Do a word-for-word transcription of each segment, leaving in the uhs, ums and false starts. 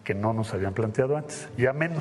que no nos habían planteado antes, ya menos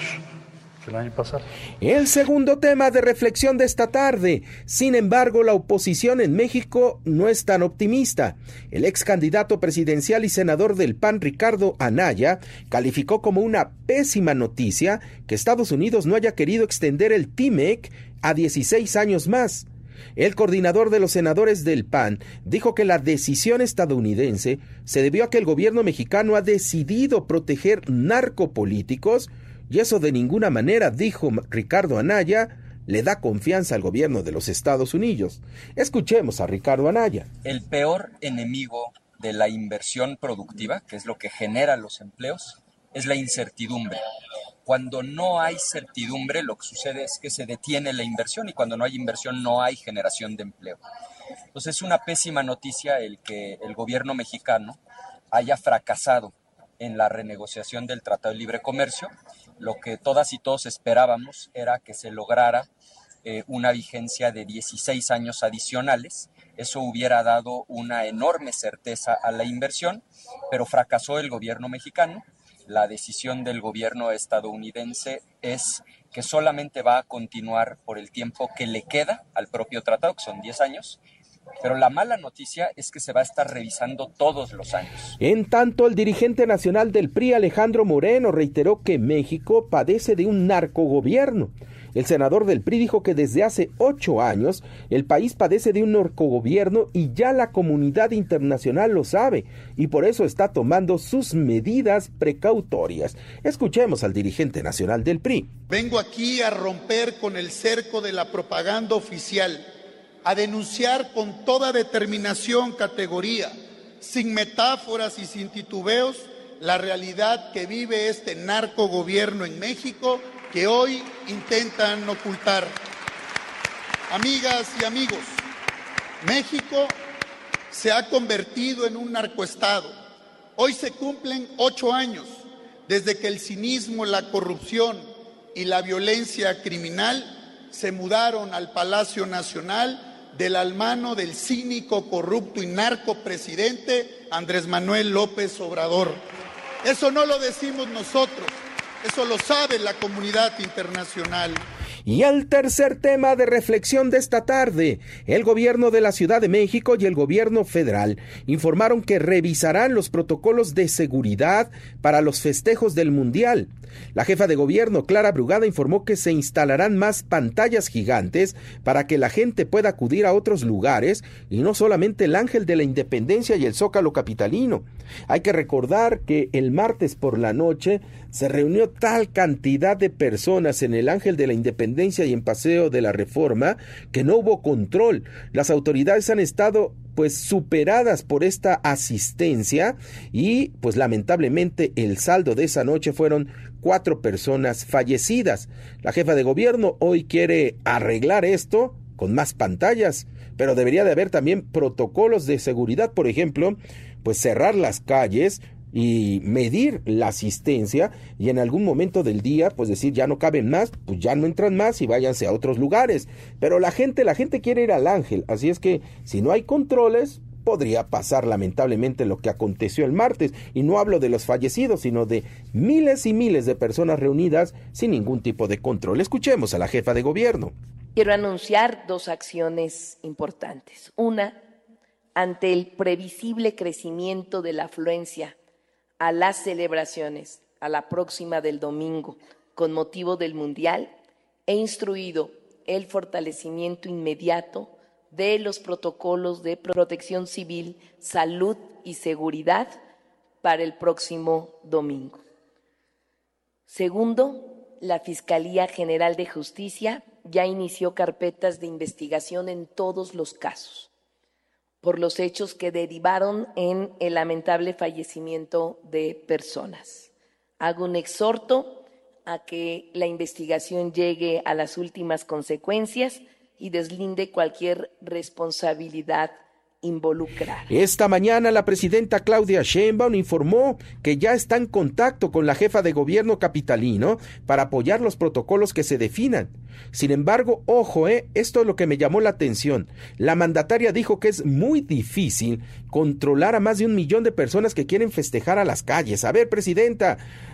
el año pasado. El segundo tema de reflexión de esta tarde. Sin embargo, la oposición en México no es tan optimista. El ex candidato presidencial y senador del P A N, Ricardo Anaya, calificó como una pésima noticia que Estados Unidos no haya querido extender el T M E C a dieciséis años más. El coordinador de los senadores del P A N dijo que la decisión estadounidense se debió a que el gobierno mexicano ha decidido proteger narcopolíticos y eso de ninguna manera, dijo Ricardo Anaya, le da confianza al gobierno de los Estados Unidos. Escuchemos a Ricardo Anaya. El peor enemigo de la inversión productiva, que es lo que genera los empleos, es la incertidumbre. Cuando no hay certidumbre, lo que sucede es que se detiene la inversión y cuando no hay inversión no hay generación de empleo. Entonces es una pésima noticia el que el gobierno mexicano haya fracasado en la renegociación del Tratado de Libre Comercio. Lo que todas y todos esperábamos era que se lograra eh, una vigencia de dieciséis años adicionales. Eso hubiera dado una enorme certeza a la inversión, pero fracasó el gobierno mexicano. La decisión del gobierno estadounidense es que solamente va a continuar por el tiempo que le queda al propio tratado, que son diez años, pero la mala noticia es que se va a estar revisando todos los años. En tanto, el dirigente nacional del P R I, Alejandro Moreno, reiteró que México padece de un narcogobierno. El senador del P R I dijo que desde hace ocho años el país padece de un narcogobierno y ya la comunidad internacional lo sabe y por eso está tomando sus medidas precautorias. Escuchemos al dirigente nacional del P R I. Vengo aquí a romper con el cerco de la propaganda oficial, a denunciar con toda determinación, categoría, sin metáforas y sin titubeos, la realidad que vive este narcogobierno en México que hoy intentan ocultar. Amigas y amigos, México se ha convertido en un narcoestado. Hoy se cumplen ocho años desde que el cinismo, la corrupción y la violencia criminal se mudaron al Palacio Nacional de la mano del cínico, corrupto y narcopresidente Andrés Manuel López Obrador. Eso no lo decimos nosotros, eso lo sabe la comunidad internacional. Y el tercer tema de reflexión de esta tarde, el gobierno de la Ciudad de México y el gobierno federal informaron que revisarán los protocolos de seguridad para los festejos del Mundial. La jefa de gobierno, Clara Brugada, informó que se instalarán más pantallas gigantes para que la gente pueda acudir a otros lugares y no solamente el Ángel de la Independencia y el Zócalo capitalino. Hay que recordar que el martes por la noche se reunió tal cantidad de personas en el Ángel de la Independencia y en Paseo de la Reforma que no hubo control. Las autoridades han estado pues superadas por esta asistencia y pues lamentablemente el saldo de esa noche fueron cuatro personas fallecidas. La jefa de gobierno hoy quiere arreglar esto con más pantallas, pero debería de haber también protocolos de seguridad, por ejemplo, pues cerrar las calles y medir la asistencia y en algún momento del día pues decir ya no caben más, pues ya no entran más y váyanse a otros lugares, pero la gente, la gente quiere ir al Ángel, así es que si no hay controles podría pasar lamentablemente lo que aconteció el martes, y no hablo de los fallecidos, sino de miles y miles de personas reunidas sin ningún tipo de control. Escuchemos a la jefa de gobierno. Quiero anunciar dos acciones importantes. Una, ante el previsible crecimiento de la afluencia a las celebraciones, a la próxima del domingo, con motivo del Mundial, he instruido el fortalecimiento inmediato de los protocolos de protección civil, salud y seguridad para el próximo domingo. Segundo, la Fiscalía General de Justicia ya inició carpetas de investigación en todos los casos por los hechos que derivaron en el lamentable fallecimiento de personas. Hago un exhorto a que la investigación llegue a las últimas consecuencias y deslinde cualquier responsabilidad involucrada. Esta mañana la presidenta Claudia Sheinbaum informó que ya está en contacto con la jefa de gobierno capitalino para apoyar los protocolos que se definan. Sin embargo, ojo, eh, esto es lo que me llamó la atención. La mandataria dijo que es muy difícil controlar a más de un millón de personas que quieren festejar a las calles. A ver, presidenta,